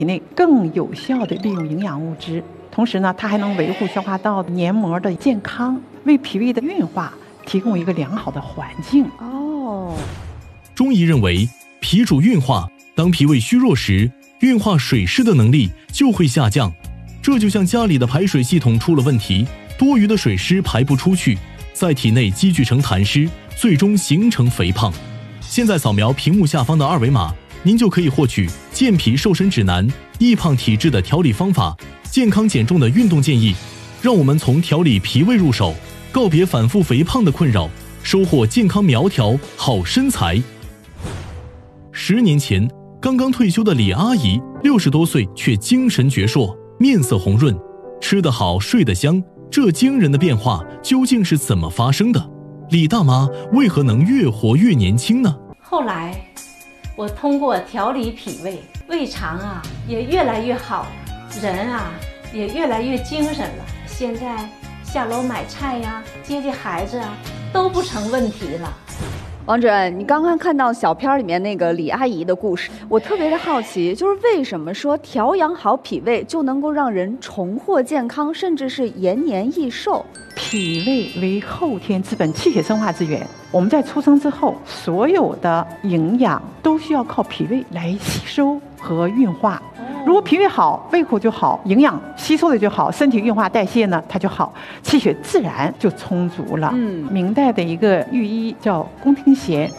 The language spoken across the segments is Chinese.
体内更有效地利用营养物质。同时呢，它还能维护消化道黏膜的健康，为脾胃的运化提供一个良好的环境。 中医认为，脾主运化，当脾胃虚弱时，运化水湿的能力就会下降。这就像家里的排水系统出了问题，多余的水湿排不出去，在体内积聚成痰湿，最终形成肥胖。现在扫描屏幕下方的二维码，您就可以获取健脾瘦身指南、易胖体质的调理方法、健康减重的运动建议。让我们从调理脾胃入手，告别反复肥胖的困扰，收获健康苗条好身材。10年前，刚刚退休的李阿姨60多岁，却精神矍铄，面色红润，吃得好，睡得香。这惊人的变化究竟是怎么发生的？李大妈为何能越活越年轻呢？ 后来，我通过调理脾胃，胃肠也越来越好，人也越来越精神了。现在下楼买菜接孩子都不成问题了。 王主任，你刚刚看到小片里面那个李阿姨的故事，我特别的好奇，就是为什么说调养好脾胃就能够让人重获健康，甚至是延年益寿？ 脾胃为后天之本，气血生化之源。我们在出生之后，所有的营养都需要靠脾胃来吸收和运化。如果脾胃好，胃口就好，营养吸收的就好，身体运化代谢呢它就好，气血自然就充足了。明代的一个御医叫龚廷贤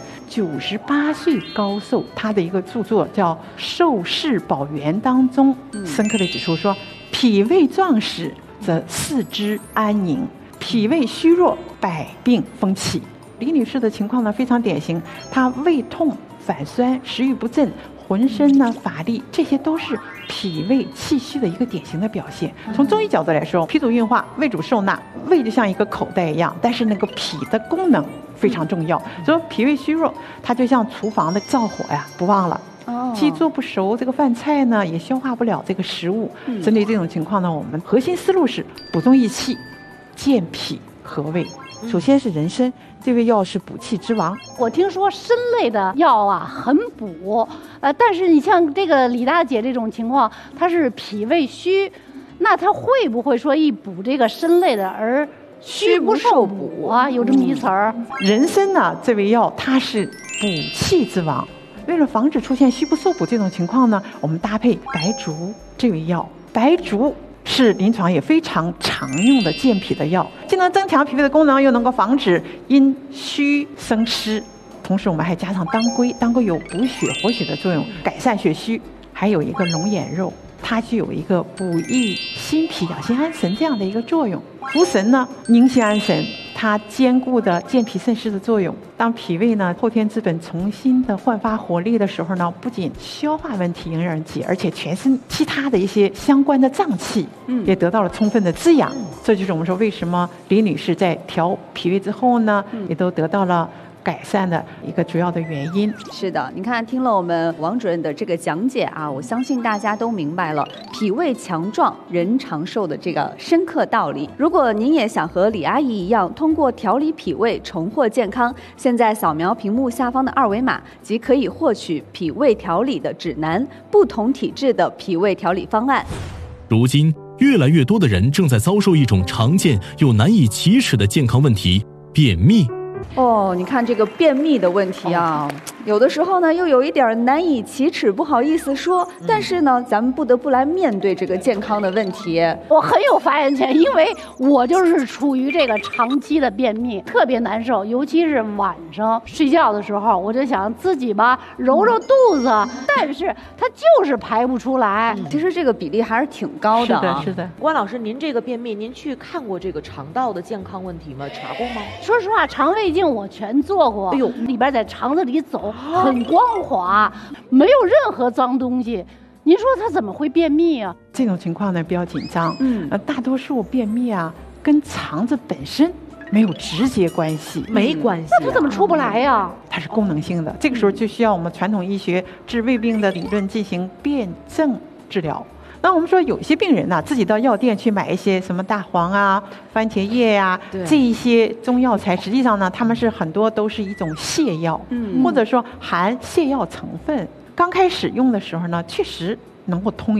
，98岁高寿，他的一个著作叫《寿世保元》当中，深刻的指出说，脾胃壮实则四肢安宁，脾胃虚弱百病风起。李女士的情况呢非常典型，她胃痛、反酸、食欲不振，浑身呢乏力，这些都是脾胃气虚的一个典型的表现。从中医角度来说，脾主运化，胃主受纳，胃就像一个口袋一样，但是那个脾的功能非常重要。所以脾胃虚弱，它就像厨房的灶火不旺了。既做不熟这个饭菜呢，也消化不了这个食物。针对这种情况呢，我们核心思路是补中益气，健脾和胃。首先是人参，这味药是补气之王。 我听说参类的药很补，但是你像这个李大姐这种情况，她是脾胃虚，那她会不会说一补这个参类的而虚不受补有这么一词儿？ 人参呢，这味药它是补气之王。为了防止出现虚不受补这种情况呢，我们搭配白术这味药。白术是临床也非常常用的健脾的药，既能增强脾胃的功能，又能够防止因虚生湿。同时我们还加上当归，当归有补血活血的作用，改善血虚。还有一个龙眼肉，它具有一个补益心脾、养心安神这样的一个作用。茯神呢，宁心安神，它兼顾的健脾渗湿的作用。当脾胃呢后天之本重新的焕发活力的时候呢，不仅消化问题迎刃而解，而且全身其他的一些相关的脏器也得到了充分的滋养。这就是我们说为什么李女士在调脾胃之后呢，也都得到了改善的一个主要的原因。 是的，你看听了我们王主任的这个讲解我相信大家都明白了脾胃强壮人长寿的这个深刻道理。如果您也想和李阿姨一样通过调理脾胃重获健康，现在扫描屏幕下方的二维码即可以获取脾胃调理的指南，不同体质的脾胃调理方案。 如今越来越多的人正在遭受一种常见又难以启齿的健康问题——便秘。 你看这个便秘的问题有的时候呢又有一点难以启齿，不好意思说，但是呢咱们不得不来面对这个健康的问题。 我很有发言权，因为我就是处于这个长期的便秘，特别难受，尤其是晚上睡觉的时候，我就想自己揉揉肚子，但是它就是排不出来。 其实这个比例还是挺高的。 是的。 关老师，您这个便秘，您去看过这个肠道的健康问题吗？查过吗？ 说实话，肠胃镜我全做过，里边在肠子里走很光滑，没有任何脏东西。您说他怎么会便秘啊？ 这种情况呢比较紧张。大多数便秘跟肠子本身没有直接关系， 没关系。 那他怎么出不来呀？ 它是功能性的，这个时候就需要我们传统医学治胃病的理论进行辩证治疗。那我们说有些病人自己到药店去买一些什么大黄番茄叶这一些中药材，实际上呢它们是很多都是一种泻药，或者说含泻药成分。刚开始用的时候呢，确实能够通